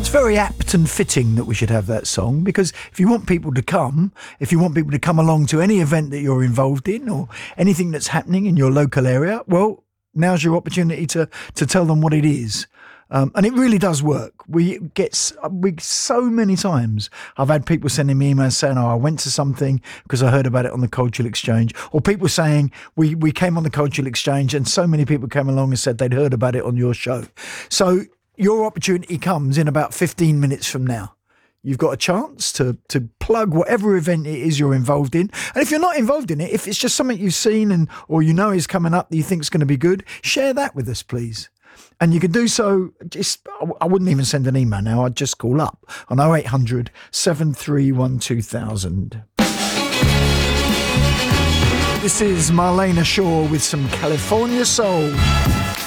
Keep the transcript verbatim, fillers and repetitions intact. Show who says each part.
Speaker 1: It's very apt and fitting that we should have that song, because if you want people to come, if you want people to come along to any event that you're involved in or anything that's happening in your local area, well, now's your opportunity to to tell them what it is. Um, and it really does work. We get we so many times I've had people sending me emails saying, oh, I went to something because I heard about it on the Cultural Exchange, or people saying we, we came on the Cultural Exchange and so many people came along and said they'd heard about it on your show. So your opportunity comes in about fifteen minutes from now. You've got a chance to to plug whatever event it is you're involved in. And if you're not involved in it, if it's just something you've seen and or you know is coming up that you think is going to be good, share that with us, please. And you can do so, just I wouldn't even send an email now, I'd just call up on oh eight hundred, seven three one, two thousand. This is Marlena Shaw with some California Soul.